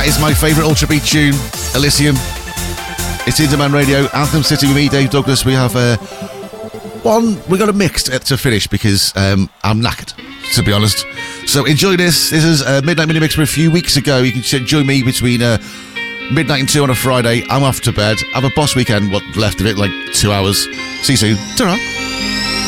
That is my favourite Ultra Beat tune, Elysium. It's In Demand Radio, Anthem City with me, Dave Douglas. We have we got a mix to finish because I'm knackered, to be honest. So enjoy this. This is a Midnight Mini Mix from a few weeks ago. You can join me between midnight and 2 on a Friday. I'm off to bed. Have a boss weekend, what left of it, like 2 hours. See you soon. Ta-ra.